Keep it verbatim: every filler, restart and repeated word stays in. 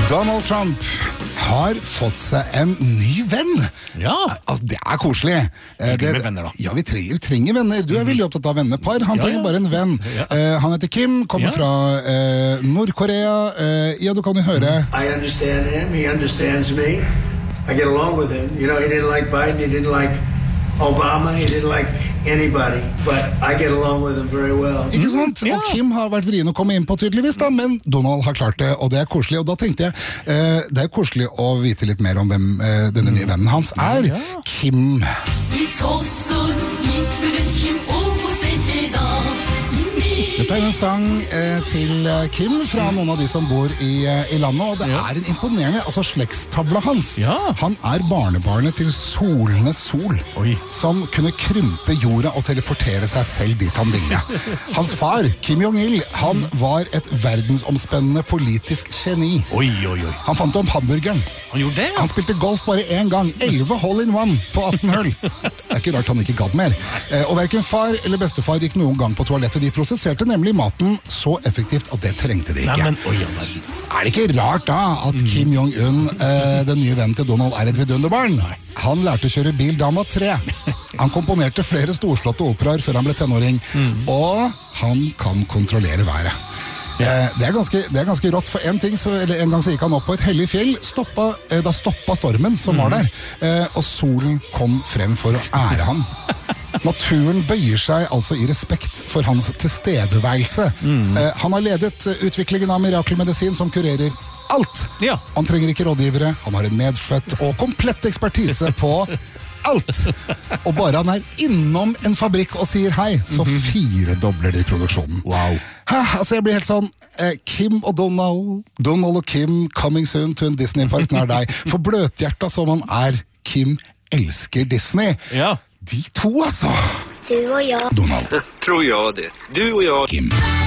Donald Trump har fått seg en ny venn. Ja. Altså, det er koselig. Hyggelig det, med venner, da. Ja, vi trenger, vi trenger venner. Du er veldig opptatt av vennepar. Han Ja, trenger ja. bare en venn. Ja. Eh, han heter Kim, kommer Ja. fra eh, Nord-Korea. Eh, ja, du kan jo høre. I understand him. He understands me. I get along with him. You know, he didn't like Biden. He didn't like Obama. He didn't like anybody. But I get along with him very well. Ikke sant? ja. Og Kim har vært vrien å komme inn på tydeligvis da, men Donald har klart det, og det er koselig. Og da tenkte jeg, eh, det er koselig å vite litt mer om hvem eh, denne nye vennen hans er. Ja. Kim. 이 젖솔 이끄는 힘 오세다 Dette er jo en sang eh, til eh, Kim fra noen av de som bor i, eh, i landet, og det Ja. er en imponerende, altså slektstavla hans. Ja. Han er barnebarnet til Solenes Sol, Oi. som kunne krympe jorda og teleportere seg selv dit han ville. Hans far, Kim Jong-il, han var et verdensomspennende politisk geni. Oi, oi, oi. Han fant om hamburgeren. Han gjorde det, ja. Han spilte golf bare én gang, elleve hole in one på atten hull. Det er ikke rart han ikke gadd mer. Eh, og hverken far eller bestefar gikk noen gang på toalettet. De prosesserte nemlig maten så effektivt at det trengte de ikke. Nei, men, oi, ja, vel. Er det ikke rart da at Kim Jong-un, eh, den nye vennen til Donald, er et vidunderbarn? Han lærte å kjøre bil da han var tre. Han komponerte flere storslåtte operaer før han ble tenåring, og han kan kontrollere været. Eh, det, er ganske, det er ganske rått, for en, ting, så, eller en gang så gikk han opp på et hellig fjell, stoppa, eh, da stoppa stormen som var der, eh, og solen kom frem for å ære ham. Naturen bøyer seg altså i respekt for hans tilstedeværelse. Eh, han har ledet eh, utviklingen av mirakelmedisin som kurerer alt. Ja. Han trenger ikke rådgivere, han har en medfødt og komplett ekspertise på alt. Og bare han er innom en fabrikk og sier hei, så firedobler de produksjonen. Wow. Hæ, altså jeg blir helt sånn, eh, Kim og Donald, Donald og Kim, coming soon to en Disney-park nær deg. For bløthjerta som han er, Kim elsker Disney. Ja. De to altså. Du og jeg. Donald, Tror jag det. Du och jag. Kim.